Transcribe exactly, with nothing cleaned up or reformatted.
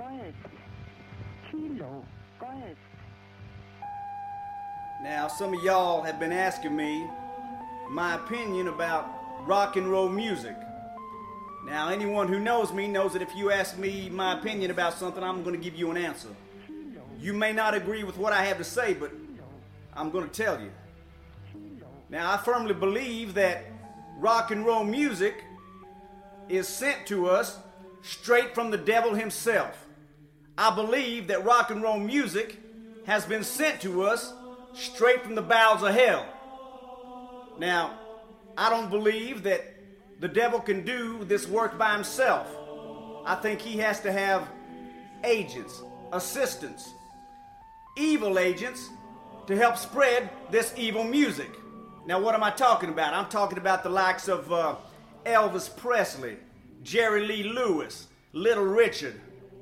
Golf. Kilo Golf. Now, some of y'all have been asking me my opinion about rock and roll music. Now, anyone who knows me knows that if you ask me my opinion about something, I'm going to give you an answer. You may not agree with what I have to say, but I'm going to tell you. Now, I firmly believe that rock and roll music is sent to us straight from the devil himself. I believe that rock and roll music has been sent to us straight from the bowels of hell. Now, I don't believe that the devil can do this work by himself. I think he has to have agents, assistants, evil agents to help spread this evil music. Now, what am I talking about? I'm talking about the likes of uh, Elvis Presley, Jerry Lee Lewis, Little Richard,